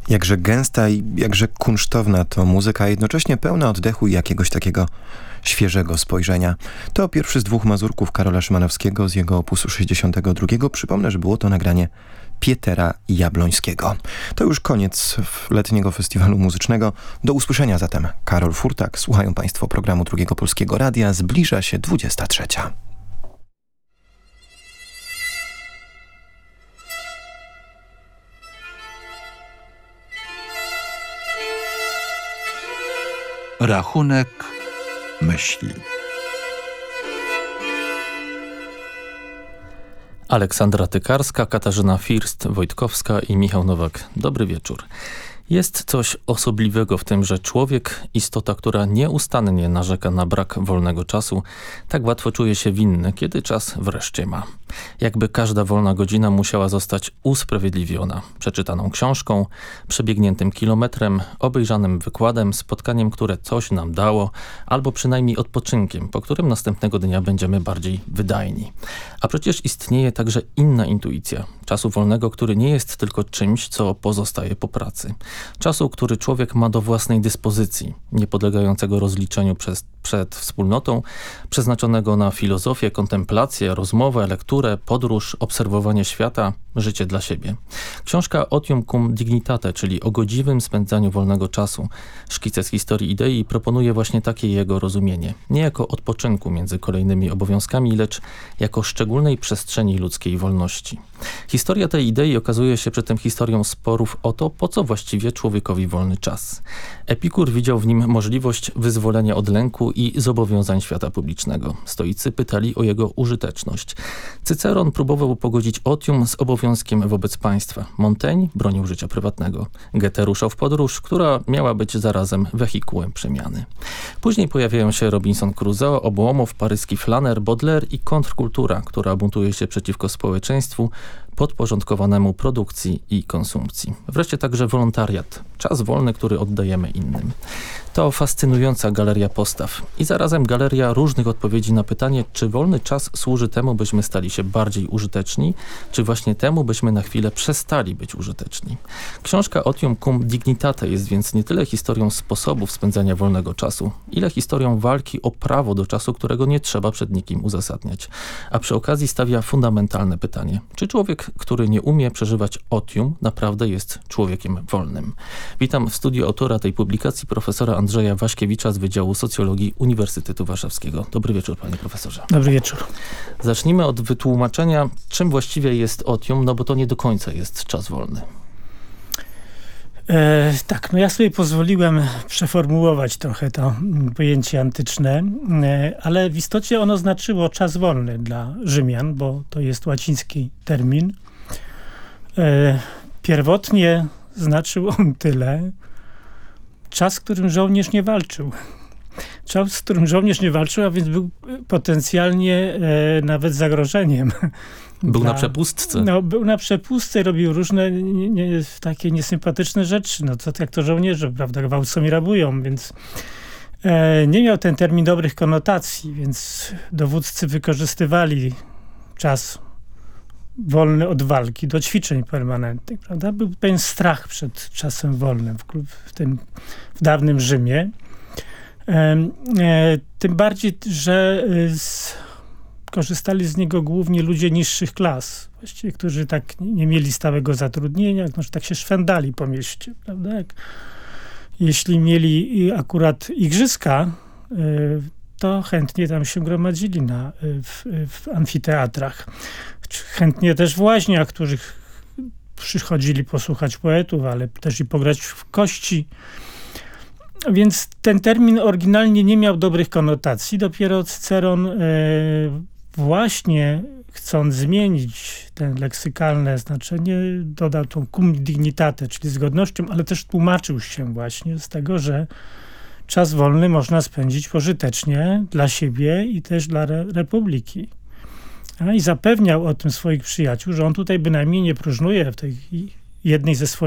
Jakże gęsta i jakże kunsztowna to muzyka, a jednocześnie pełna oddechu i jakiegoś takiego świeżego spojrzenia. To pierwszy z dwóch mazurków Karola Szymanowskiego z jego opusu 62. Przypomnę, że było to nagranie Pietera Jabłońskiego. To już koniec letniego festiwalu muzycznego. Do usłyszenia zatem. Karol Furtak. Słuchają Państwo programu Drugiego Polskiego Radia. Zbliża się 23. Rachunek myśli. Aleksandra Tykarska, Katarzyna First-Wojtkowska i Michał Nowak. Dobry wieczór. Jest coś osobliwego w tym, że człowiek, istota, która nieustannie narzeka na brak wolnego czasu, tak łatwo czuje się winny, kiedy czas wreszcie ma. Jakby każda wolna godzina musiała zostać usprawiedliwiona przeczytaną książką, przebiegniętym kilometrem, obejrzanym wykładem, spotkaniem, które coś nam dało, albo przynajmniej odpoczynkiem, po którym następnego dnia będziemy bardziej wydajni. A przecież istnieje także inna intuicja czasu wolnego, który nie jest tylko czymś, co pozostaje po pracy. Czasu, który człowiek ma do własnej dyspozycji, niepodlegającego rozliczeniu przed wspólnotą, przeznaczonego na filozofię, kontemplację, rozmowę, lekturę, podróż, obserwowanie świata, życie dla siebie. Książka Otium cum dignitate, czyli o godziwym spędzaniu wolnego czasu, szkice z historii idei, proponuje właśnie takie jego rozumienie. Nie jako odpoczynku między kolejnymi obowiązkami, lecz jako szczególnej przestrzeni ludzkiej wolności. Historia tej idei okazuje się przy tym historią sporów o to, po co właściwie człowiekowi wolny czas. Epikur widział w nim możliwość wyzwolenia od lęku i zobowiązań świata publicznego. Stoicy pytali o jego użyteczność. Cyceron próbował pogodzić otium z obowiązkiem wobec państwa. Montaigne bronił życia prywatnego. Goethe ruszał w podróż, która miała być zarazem wehikułem przemiany. Później pojawiają się Robinson Crusoe, Obłomow, paryski flaner, Baudelaire i kontrkultura, która buntuje się przeciwko społeczeństwu podporządkowanemu produkcji i konsumpcji. Wreszcie także wolontariat, czas wolny, który oddajemy innym. To fascynująca galeria postaw i zarazem galeria różnych odpowiedzi na pytanie, czy wolny czas służy temu, byśmy stali się bardziej użyteczni, czy właśnie temu, byśmy na chwilę przestali być użyteczni. Książka Otium cum dignitate jest więc nie tyle historią sposobów spędzania wolnego czasu, ile historią walki o prawo do czasu, którego nie trzeba przed nikim uzasadniać. A przy okazji stawia fundamentalne pytanie, czy człowiek, który nie umie przeżywać otium, naprawdę jest człowiekiem wolnym. Witam w studiu autora tej publikacji, profesora Andrzeja Waśkiewicza z Wydziału Socjologii Uniwersytetu Warszawskiego. Dobry wieczór, panie profesorze. Dobry wieczór. Zacznijmy od wytłumaczenia, czym właściwie jest otium, no bo to nie do końca jest czas wolny. Tak, no ja sobie pozwoliłem przeformułować trochę to pojęcie antyczne, ale w istocie ono znaczyło czas wolny dla Rzymian, bo to jest łaciński termin. Pierwotnie znaczył on tyle, czas, w którym żołnierz nie walczył. Czas, w którym żołnierz nie walczył, a więc był potencjalnie nawet zagrożeniem. Był na przepustce. No, był na przepustce, robił różne takie niesympatyczne rzeczy. No co jak to żołnierze, prawda, gwałcą i rabują, więc nie miał ten termin dobrych konotacji, więc dowódcy wykorzystywali czas wolny od walki do ćwiczeń permanentnych, prawda? Był pewien strach przed czasem wolnym w dawnym Rzymie. Tym bardziej, że korzystali z niego głównie ludzie niższych klas, właściwie, którzy tak nie mieli stałego zatrudnienia, którzy tak się szwendali po mieście, prawda? Jeśli mieli akurat igrzyska, to chętnie tam się gromadzili w amfiteatrach. Chętnie też w łaźniach, których przychodzili posłuchać poetów, ale też i pograć w kości. Więc ten termin oryginalnie nie miał dobrych konotacji. Dopiero Cyceron właśnie chcąc zmienić ten leksykalne znaczenie, dodał tą cum dignitate, czyli z godnością, ale też tłumaczył się właśnie z tego, że czas wolny można spędzić pożytecznie dla siebie i też dla republiki. I zapewniał o tym swoich przyjaciół, że on tutaj bynajmniej nie próżnuje w tej jednej ze swoich